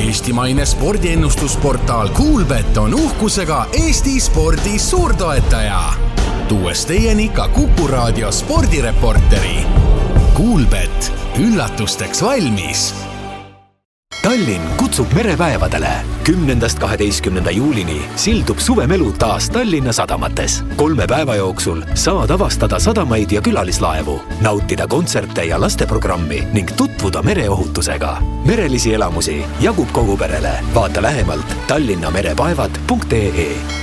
Eestimaine spordiennustusportaal Kuulbet on uhkusega Eesti spordi suurtoetaja. Tuues teieni ka Kuku Raadio spordireporteri. Kuulbet, üllatusteks valmis. Tallinn kutsub merepäevadele. 10.–12. juulini sildub suvemelu taas Tallinna sadamates. 3 päeva jooksul saad avastada sadamaid ja külalislaevu, nautida kontserte ja lasteprogrammi ning tutvuda mereohutusega. Merelisi elamusi jagub kogu perele. Vaata lähemalt tallinnamerepäevad.ee.